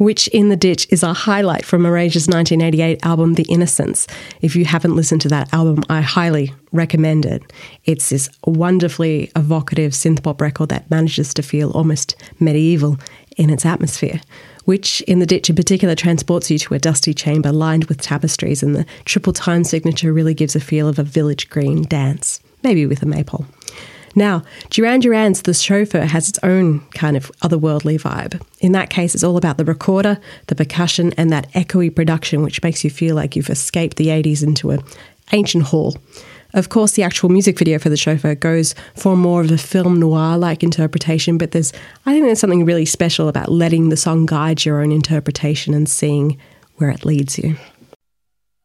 Witch in the Ditch is a highlight from Erasure's 1988 album, The Innocents. If you haven't listened to that album, I highly recommend it. It's this wonderfully evocative synth-pop record that manages to feel almost medieval in its atmosphere. Witch in the Ditch in particular transports you to a dusty chamber lined with tapestries, and the triple time signature really gives a feel of a village green dance, maybe with a maypole. Now, Duran Duran's The Chauffeur has its own kind of otherworldly vibe. In that case, it's all about the recorder, the percussion, and that echoey production which makes you feel like you've escaped the 80s into an ancient hall. Of course, the actual music video for The Chauffeur goes for more of a film noir-like interpretation, but I think there's something really special about letting the song guide your own interpretation and seeing where it leads you.